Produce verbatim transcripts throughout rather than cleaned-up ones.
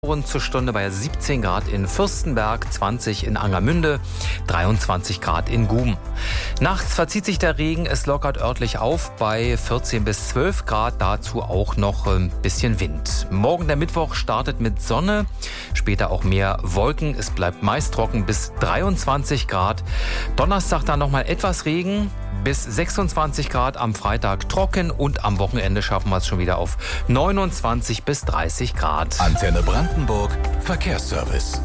rund zur Stunde bei siebzehn Grad in Fürstenberg, zwanzig in Angermünde, dreiundzwanzig Grad in Guben. Nachts verzieht sich der Regen, es lockert örtlich auf bei vierzehn bis zwölf Grad, dazu auch noch ein bisschen Wind. Morgen der Mittwoch startet mit Sonne, später auch mehr Wolken, es bleibt meist trocken bis dreiundzwanzig Grad. Donnerstag dann nochmal etwas Regen, bis sechsundzwanzig Grad, am Freitag trocken und am Wochenende schaffen wir es schon wieder auf neunundzwanzig bis dreißig Grad. Antenne Brandenburg, Verkehrsservice.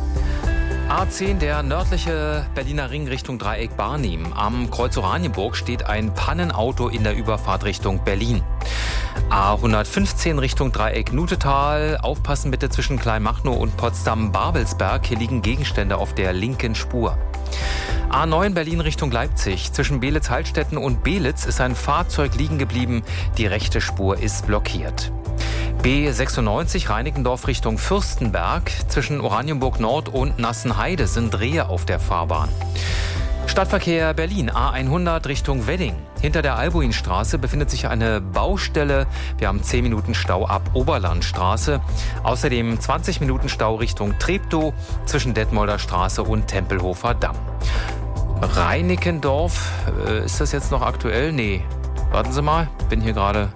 A zehn, der nördliche Berliner Ring Richtung Dreieck Barnim. Am Kreuz Oranienburg steht ein Pannenauto in der Überfahrt Richtung Berlin. A hundertfünfzehn Richtung Dreieck Nutetal. Aufpassen bitte zwischen Kleinmachnow und Potsdam-Babelsberg. Hier liegen Gegenstände auf der linken Spur. A neun Berlin Richtung Leipzig. Zwischen Beelitz-Heilstätten und Beelitz ist ein Fahrzeug liegen geblieben. Die rechte Spur ist blockiert. B sechsundneunzig Reinickendorf Richtung Fürstenberg. Zwischen Oranienburg Nord und Nassenheide sind Rehe auf der Fahrbahn. Stadtverkehr Berlin, A hundert Richtung Wedding. Hinter der Albuinstraße befindet sich eine Baustelle. Wir haben zehn Minuten Stau ab Oberlandstraße. Außerdem zwanzig Minuten Stau Richtung Treptow zwischen Detmolder Straße und Tempelhofer Damm. Reinickendorf, äh, ist das jetzt noch aktuell? Nee, warten Sie mal, bin hier gerade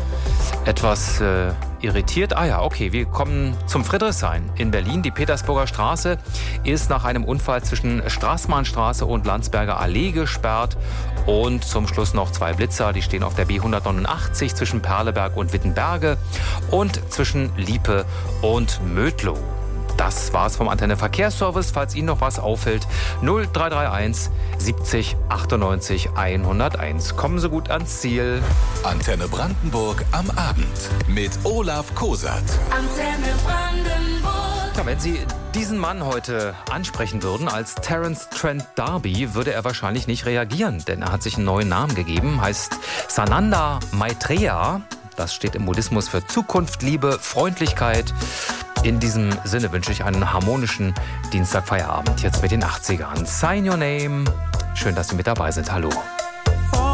etwas äh, irritiert. Ah ja, okay, wir kommen zum Friedrichshain in Berlin. Die Petersburger Straße ist nach einem Unfall zwischen Straßmannstraße und Landsberger Allee gesperrt. Und zum Schluss noch zwei Blitzer, die stehen auf der B hundertneunundachtzig zwischen Perleberg und Wittenberge und zwischen Liepe und Mödlow. Das war's vom Antenne Verkehrsservice. Falls Ihnen noch was auffällt, null drei drei eins siebzig achtundneunzig hunderteins. Kommen Sie gut ans Ziel. Antenne Brandenburg am Abend mit Olaf Kosat. Antenne Brandenburg. Ja, wenn Sie diesen Mann heute ansprechen würden als Terence Trent D'Arby, würde er wahrscheinlich nicht reagieren, denn er hat sich einen neuen Namen gegeben, heißt Sananda Maitreya. Das steht im Buddhismus für Zukunft, Liebe, Freundlichkeit. In diesem Sinne wünsche ich einen harmonischen Dienstagfeierabend jetzt mit den achtzigern. Sign Your Name. Schön, dass Sie mit dabei sind. Hallo.